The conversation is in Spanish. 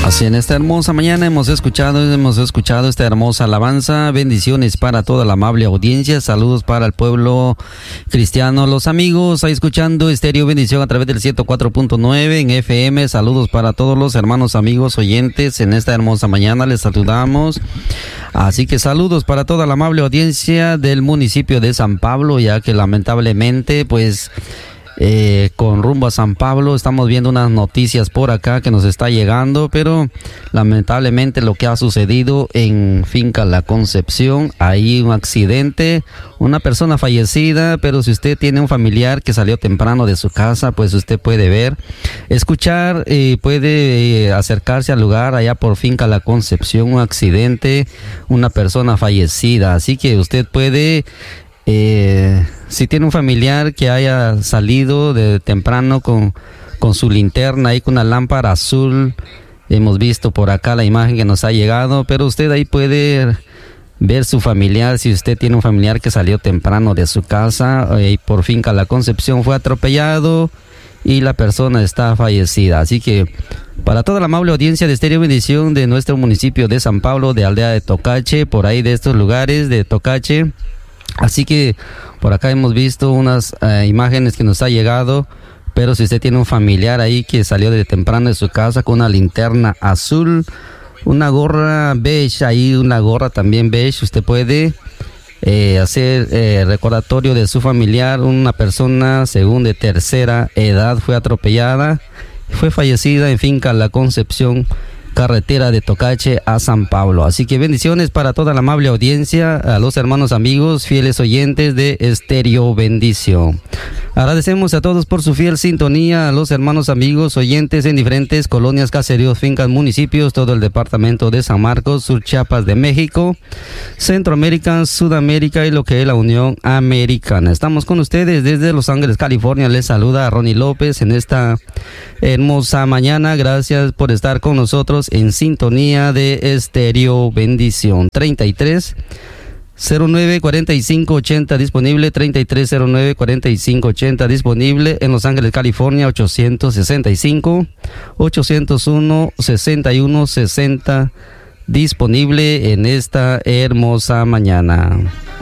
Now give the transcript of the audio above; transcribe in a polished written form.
Así en esta hermosa mañana hemos escuchado esta hermosa alabanza. Bendiciones para toda la amable audiencia. Saludos para el pueblo cristiano. Los amigos ahí escuchando Estéreo Bendición a través del 104.9 en FM. Saludos para todos los hermanos, amigos, oyentes. En esta hermosa mañana les saludamos. Así que saludos para toda la amable audiencia del municipio de San Pablo, ya que lamentablemente pues con rumbo a San Pablo estamos viendo unas noticias por acá que nos está llegando, pero lamentablemente lo que ha sucedido en Finca La Concepción, hay un accidente, una persona fallecida, pero si usted tiene un familiar que salió temprano de su casa, pues usted puede ver, escuchar, puede acercarse al lugar allá por Finca La Concepción, un accidente, una persona fallecida, así que usted puede si tiene un familiar que haya salido de temprano con su linterna y con una lámpara azul, hemos visto por acá la imagen que nos ha llegado, pero usted ahí puede ver su familiar, si usted tiene un familiar que salió temprano de su casa y por Finca La Concepción fue atropellado y la persona está fallecida. Así que para toda la amable audiencia de Estéreo Bendición de nuestro municipio de San Pablo, de aldea de Tocache, por ahí de estos lugares de Tocache, así que por acá hemos visto unas imágenes que nos ha llegado, pero si usted tiene un familiar ahí que salió de temprano de su casa con una linterna azul, una gorra beige, ahí una gorra también beige, usted puede hacer recordatorio de su familiar, una persona según de tercera edad fue atropellada, fue fallecida en Finca La Concepción, carretera de Tocache a San Pablo. Así que bendiciones para toda la amable audiencia, a los hermanos, amigos, fieles oyentes de Estéreo Bendición. Agradecemos a todos por su fiel sintonía, a los hermanos, amigos, oyentes en diferentes colonias, caseríos, fincas, municipios, todo el departamento de San Marcos, Sur Chiapas de México, Centroamérica, Sudamérica y lo que es la Unión Americana. Estamos con ustedes desde Los Ángeles, California. Les saluda a Ronnie López en esta hermosa mañana. Gracias por estar con nosotros en sintonía de Estéreo Bendición. 3309-4580 disponible, 3309-4580 disponible en Los Ángeles, California, 865-801-6160 disponible en esta hermosa mañana.